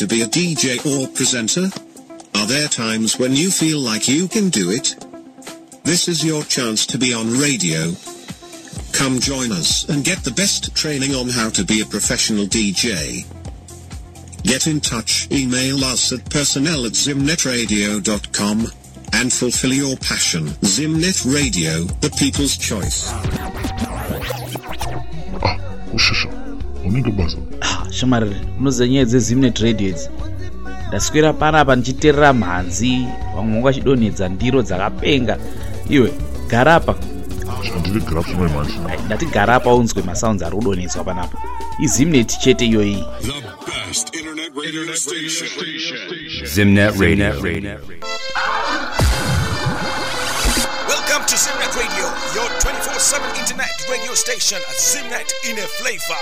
to be a DJ or presenter? Are there times when you feel like you can do it? This is your chance to be on radio. Come join us and get the best training on how to be a professional DJ. Get in touch, email us at personnel@zimnetradio.com and fulfill your passion. Zimnet Radio, the people's choice. Ushasha, unenge basa. Shamarire, unozanyaya dzeZimnet Radio idzi. Ndaswera panapa ndichiterera mhanzi, vamwe vachidonhedza ndiro dzakapenga. Iwe, gara apa. Chandiri gara pfuma manje. Ndati gara apa unzwe masounds ari kudonhedzwa panapa. iZimnet chete iyoyi. The best internet radio station. Zimnet Radio. Welcome to Zimnet Radio, your 24/7 internet radio station. Zimnet in a flavor.